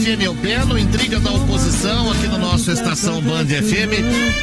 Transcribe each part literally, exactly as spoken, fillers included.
F M é o Belo, intriga da oposição aqui no nosso Estação Band F M.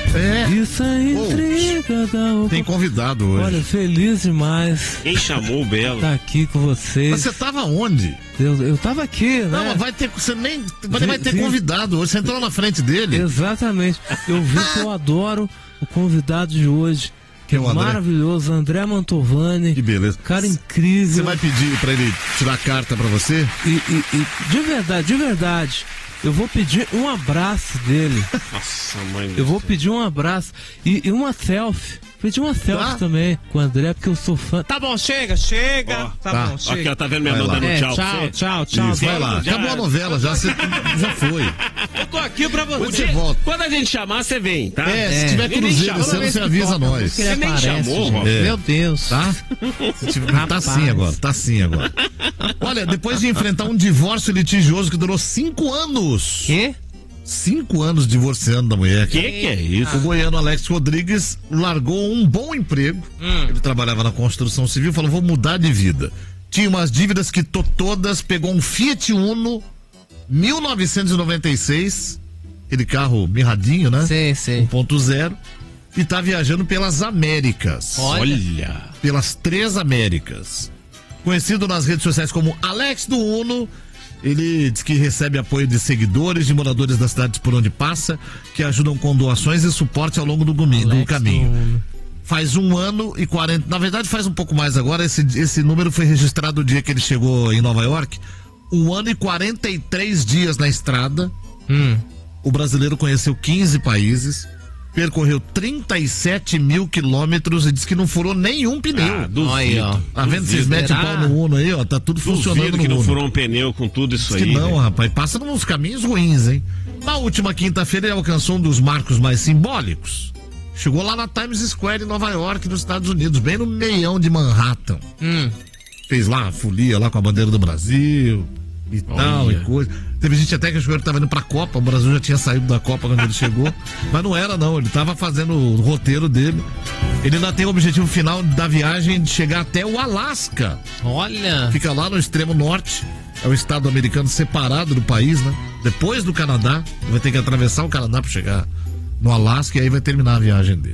É. Isso é intriga da oposição. Tem convidado hoje. Olha, feliz demais. Quem chamou o Belo? Tá aqui com vocês. Mas você tava onde? Eu, eu tava aqui, né? Não, mas vai ter, você nem, vai, Vi- vai ter vi- convidado hoje. Você entrou na frente dele. Exatamente. Eu vi que eu adoro o convidado de hoje. Que é o André? maravilhoso, André Mantovani. Que beleza. Cara incrível. Você vai pedir pra ele tirar a carta pra você? E, e- e de verdade, de verdade, eu vou pedir um abraço dele. Nossa, mãe do Eu vou céu. pedir um abraço e, e uma selfie. Pedir uma selfie Tá. também com o André, porque eu sou fã. Tá bom, chega, chega. Ó, tá, tá. bom, Ó, chega. aqui, ela tá vendo minha Vai mão lá. dando É, tchau, pra tchau, você? tchau, tchau, Isso, tchau. vai lá. já- Acabou a novela, já, você, já foi. Eu tô aqui pra Hoje você. você volta. Quando a gente chamar, você vem, tá? É, se É. tiver Ele nem cruzeiro, chamou, você, Toda vez você que avisa toca, nós. que ele Você nem aparece, chamou, gente. Rob. É. Meu Deus. Tá? Se tiver- tá Rapaz. assim agora, tá assim agora. Olha, depois de enfrentar um divórcio litigioso que durou cinco anos. Quê? Cinco anos divorciando da mulher. Que que é isso? O goiano Alex Rodrigues largou um bom emprego. Ele trabalhava na construção civil, falou: vou mudar de vida. Tinha umas dívidas que tô todas, pegou um Fiat Uno mil novecentos e noventa e seis, aquele carro mirradinho, né? Sei, sei. um ponto zero, e tá viajando pelas Américas. Olha. Pelas três Américas. Conhecido nas redes sociais como Alex do Uno, ele diz que recebe apoio de seguidores, de moradores das cidades por onde passa, que ajudam com doações e suporte ao longo do, gumi- do Alex caminho. do Uno. Faz um ano e quarenta. Na verdade, faz um pouco mais agora. Esse, esse número foi registrado o dia que ele chegou em Nova York. Um ano e quarenta e três dias na estrada. Hum. O brasileiro conheceu quinze países, percorreu trinta e sete mil quilômetros e diz que não furou nenhum pneu. Ah, duvido. Aí, ó. Tá vendo? Vocês duvido. metem o Será? pau no Uno aí, ó. Tá tudo funcionando Duvido no que não Uno. furou um pneu com tudo isso Diz que aí. não, velho. rapaz. Passa nos caminhos ruins, hein? Na última quinta-feira ele alcançou um dos marcos mais simbólicos. Chegou lá na Times Square em Nova York, nos Estados Unidos, bem no meião de Manhattan. Hum. Fez lá a folia lá com a bandeira do Brasil e tal, Olha. e coisa. Teve gente até que achou que ele tava indo pra Copa, o Brasil já tinha saído da Copa quando ele chegou, mas não era não, ele tava fazendo o roteiro dele. Ele ainda tem o objetivo final da viagem de chegar até o Alasca. Olha. Fica lá no extremo norte, é o estado americano separado do país, né? Depois do Canadá, ele vai ter que atravessar o Canadá pra chegar no Alasca e aí vai terminar a viagem dele.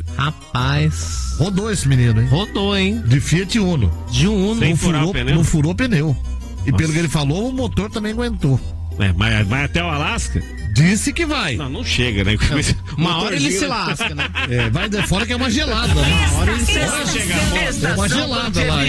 Rapaz. Rodou esse menino, hein? Rodou, hein? De Fiat Uno. De um Uno. Sem Não furar furou, o pneu? não furou pneu. E pelo que ele falou, o motor também aguentou. É, mas vai até o Alasca? Disse que vai. Não, não chega, né? Uma hora ele Motorzinho- se lasca, né? É, vai de fora que é uma gelada, né? Uma hora ele se Vai lasca. chegar, moço. É uma gelada lá.